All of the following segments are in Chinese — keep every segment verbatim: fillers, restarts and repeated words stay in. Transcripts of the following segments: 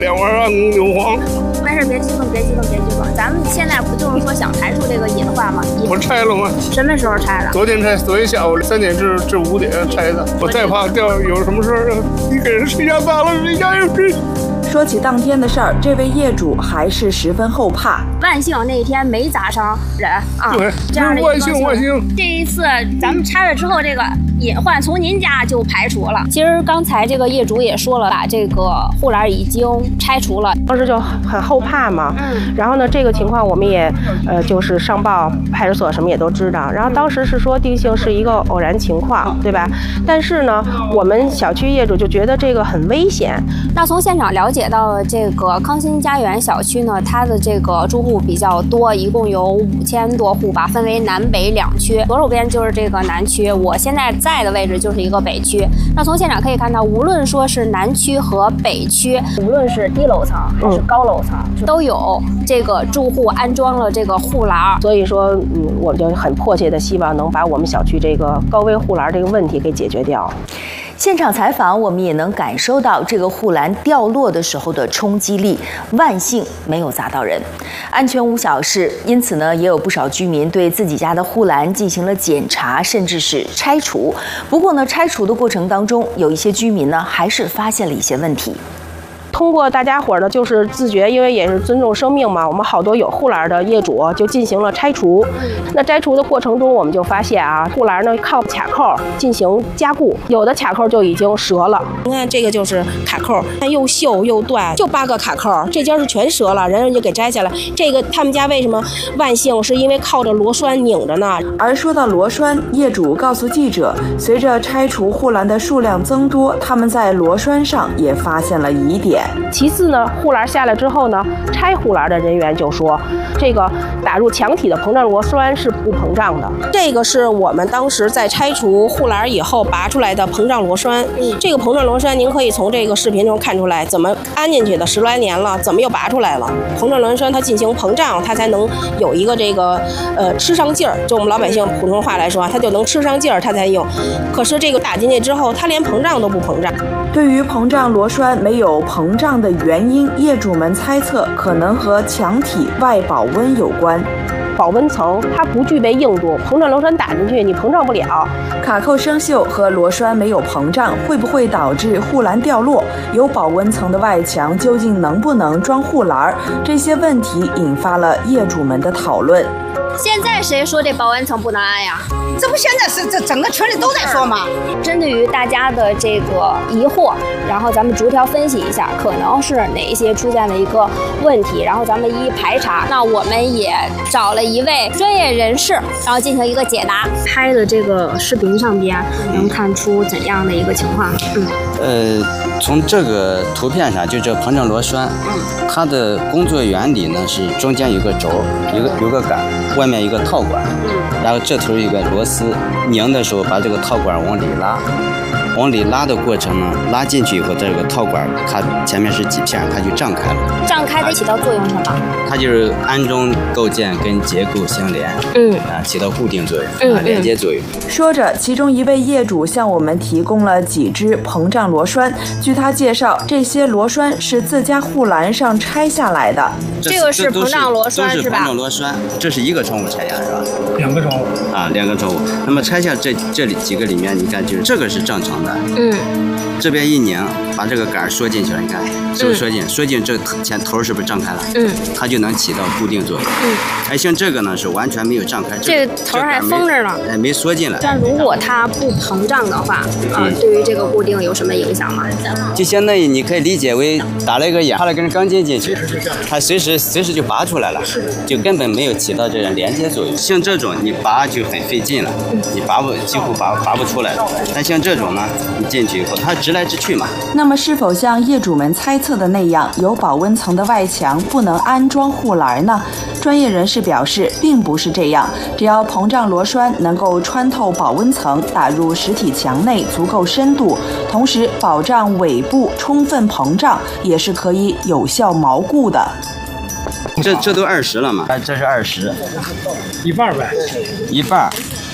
两碗暗红牛黄。 没事，别激动，别激动，别激动。咱们现在不就是说想排除这个隐患吗？ 我拆了吗？ 什么时候拆的？ 昨天拆，昨天下午三点至至五点拆的。我再怕掉有什么事儿，你给人谁家砸了，谁家有事。 说起当天的事儿，这位业主还是十分后怕。 万幸那天没砸伤人啊， 对， 这样的万幸万幸。 这一次咱们拆了之后，这个隐患从您家就排除了。其实刚才这个业主也说了，把这个护栏已经拆除了， 当时就很后怕嘛。嗯。然后呢，这个情况我们也呃就是上报派出所什么也都知道。然后当时是说定性是一个偶然情况，对吧？但是呢，我们小区业主就觉得这个很危险。 那从现场了解到，这个康欣家园小区呢，它的这个住户比较多，一共有五千多户吧，分为南北两区。左手边就是这个南区，我现在在的位置就是一个北区。那从现场可以看到，无论说是南区和北区，无论是低楼层还是高楼层，嗯、都有这个住户安装了这个护栏。 所以说，嗯，我就很迫切的希望能把我们小区这个高危护栏这个问题给解决掉。 现场采访，我们也能感受到这个护栏掉落的时候的冲击力，万幸没有砸到人，安全无小事。因此呢，也有不少居民对自己家的护栏进行了检查，甚至是拆除。不过呢，拆除的过程当中，有一些居民呢还是发现了一些问题。 通过大家伙儿呢，就是自觉，因为也是尊重生命嘛，我们好多有护栏的业主就进行了拆除。那拆除的过程中，我们就发现啊，护栏呢靠卡扣进行加固，有的卡扣就已经折了。你看这个就是卡扣，它又锈又断，就八个卡扣，这家是全折了，人家就给摘下来。这个他们家为什么万幸，是因为靠着螺栓拧着呢？ 而说到螺栓，业主告诉记者，随着拆除护栏的数量增多，他们在螺栓上也发现了疑点。 其次呢，护栏下来之后呢，拆护栏的人员就说，这个打入墙体的膨胀螺栓是不膨胀的。这个是我们当时在拆除护栏以后拔出来的膨胀螺栓。嗯，这个膨胀螺栓您可以从这个视频中看出来，怎么安进去的，十来年了，怎么又拔出来了？膨胀螺栓它进行膨胀，它才能有一个这个呃吃上劲儿。就我们老百姓普通话来说，它就能吃上劲儿，它才用。可是这个打进去之后，它连膨胀都不膨胀。 对于膨胀螺栓没有膨胀的原因，业主们猜测可能和墙体外保温有关。 保温层它不具备硬度，膨胀螺栓打进去你膨胀不了。 卡扣生锈和螺栓没有膨胀，会不会导致护栏掉落？有保温层的外墙究竟能不能装护栏？这些问题引发了业主们的讨论。 现在谁说这保温层不能安呀？ 这不现在是这整个群里都在说吗？ 针对于大家的这个疑惑，然后咱们逐条分析一下，可能是哪一些出现了一个问题，然后咱们一一排查。那我们也找了一位专业人士，然后进行一个解答。拍的这个视频上边能看出怎样的一个情况？嗯， 呃，从这个图片上，就这膨胀螺栓，嗯，它的工作原理呢是中间有个轴，有个有个杆，外面一个套管，嗯，然后这头一个螺丝，拧的时候把这个套管往里拉，往里拉的过程呢，拉进去以后，这个套管它前面是几片，它就胀开了。 胀开的起到作用是什么？ 它就是安装构件跟结构相连，嗯，啊，起到固定作用， 嗯， 啊，连接作用。 说着，其中一位业主向我们提供了几只膨胀螺栓。据他介绍，这些螺栓是自家护栏上拆下来的。 这个是膨胀螺栓是吧？ 膨胀螺栓，这是一个窗户拆下是吧？ 两个窗户啊，两个窗户。那么拆下这这里几个里面，你看就是这个是正常的，嗯，这边一拧，把这个杆缩进去了，你看是不是缩进？缩进这前头是不是胀开了？嗯，它就能起到固定作用。嗯，哎，像这个呢是完全没有胀开， 这个头还封着呢， 哎，没缩进来。 但如果它不膨胀的话，啊，对于这个固定有什么影响吗？ 就相当于你可以理解为打了一个眼，插了根钢筋进去，它随时随时就拔出来了，就根本没有起到这种连接作用。像这种你拔就很费劲了，你拔不几乎拔拔不出来了。但像这种呢，你进去以后它直来直去嘛。 那么是否像业主们猜测的那样，有保温层的外墙不能安装护栏呢？专业人士表示，并不是这样，只要膨胀螺栓能够穿透保温层，打入实体墙内足够深度，同时保障尾部充分膨胀，也是可以有效锚固的。 这这都二十了嘛？这是二十， 一半呗， 一半。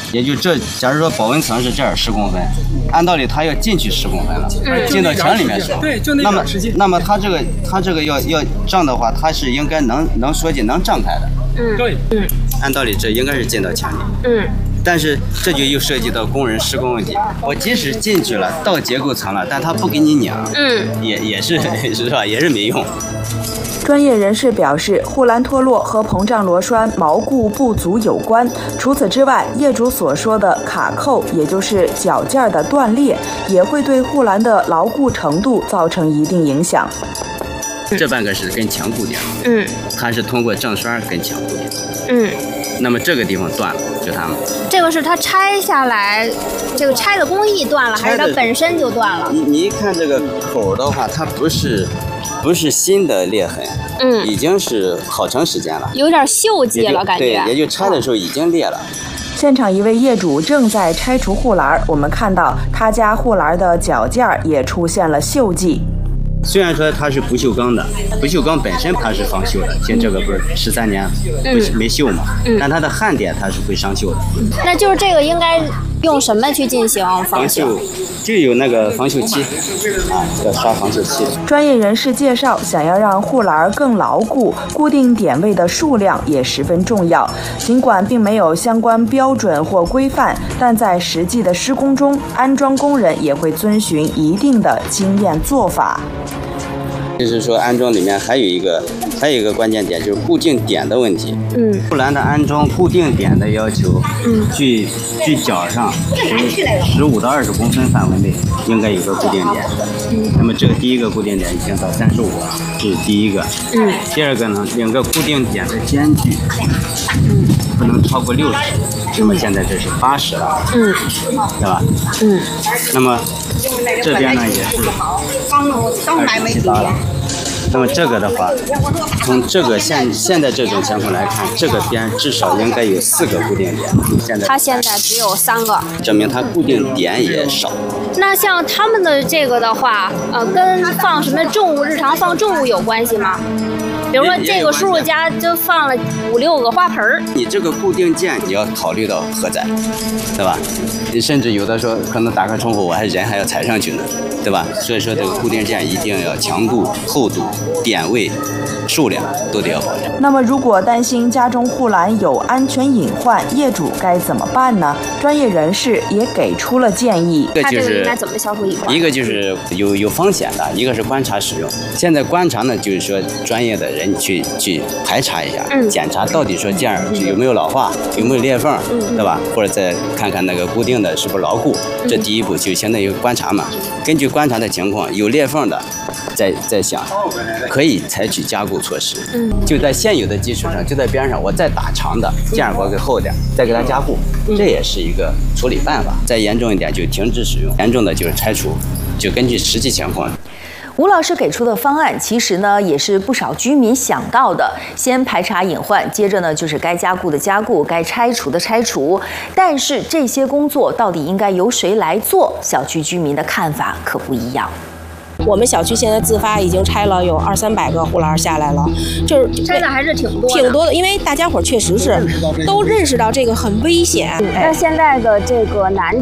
也就这，假如说保温层是这儿十公分，按道理它要进去十公分了，嗯、进到墙里面去。 对，就那那么直径。 那么它这个它这个要要这样的话，它是应该能能缩进能胀开的。 嗯， 对， 嗯， 按道理这应该是进到墙里。 嗯。 但是这就又涉及到工人施工问题。我即使进去了，到结构层了，但他不给你拧， 嗯， 也也是是吧，也是没用。 专业人士表示，护栏脱落和膨胀螺栓锚固不足有关。除此之外，业主所说的卡扣，也就是脚件的断裂，也会对护栏的牢固程度造成一定影响。 这半个是跟墙固定， 嗯， 它是通过正栓跟墙固定， 嗯。 那么这个地方断了，就它们。 这个是它拆下来，这个拆的工艺断了，还是它本身就断了？ 你你一看这个口的话，它不是不是新的裂痕， 嗯， 已经是好长时间了， 有点锈迹了，感觉。 对，也就拆的时候已经裂了。 现场一位业主正在拆除护栏，我们看到他家护栏的脚件也出现了锈迹。 虽然说它是不锈钢的，不锈钢本身它是防锈的，像这个不是十三年不没锈嘛， 嗯、 但它的焊点它是会伤锈的。 那就是这个应该用什么去进行防锈？ 就有那个防锈漆啊，要刷防锈漆。 专业人士介绍，想要让护栏更牢固，固定点位的数量也十分重要。尽管并没有相关标准或规范，但在实际的施工中，安装工人也会遵循一定的经验做法。 就是说，安装里面还有一个，还有一个关键点，就是固定点的问题。 嗯， 护栏的安装固定点的要求， 嗯， 距距脚上十五到二十公分范围内应该有个固定点。嗯，那么这个第一个固定点已经到三十五了，这是第一个。 嗯， 第二个呢，两个固定点的间距，嗯，不能超过六十。那么现在这是八十了， 嗯， 对吧？ 嗯， 那么这边呢也是二十七八了。那么这个的话，从这个现现在这种情况来看，这个边至少应该有四个固定点。现在它现在只有三个， 证明它固定点也少。 那像他们的这个的话，呃，跟放什么重物、日常放重物有关系吗？比如说这个叔叔家就放了五六个花盆儿， 你这个固定件你要考虑到荷载，对吧？你甚至有的时候可能打开窗户，我还人还要踩上去呢，对吧？所以说这个固定件一定要强度、厚度、点位、数量都得要保证。 那么如果担心家中护栏有安全隐患，业主该怎么办呢？专业人士也给出了建议。 他这个应该怎么消除隐患？ 一个就是有有风险的，一个是观察使用。现在观察呢，就是说专业的人去去排查一下， 嗯、 检查到底说件儿有没有老化，有没有裂缝， 嗯、 对吧？或者再看看那个固定的是不是牢固。 嗯、 这第一步就相当于观察嘛。根据观察的情况，有裂缝的，再再想可以采取加固措施。 嗯， 就在现有的基础上，就在边上，我再打长的，件儿我给厚点，再给它加固，这也是一个处理办法。再严重一点就停止使用，严重的就是拆除，就根据实际情况。 吴老师给出的方案，其实呢也是不少居民想到的。先排查隐患，接着呢就是该加固的加固，该拆除的拆除。但是这些工作到底应该由谁来做？小区居民的看法可不一样。 我们小区现在自发已经拆了有二三百个护栏下来了，就是拆的还是挺多的， 挺多的，因为大家伙确实是都认识到这个很危险。 那现在的这个难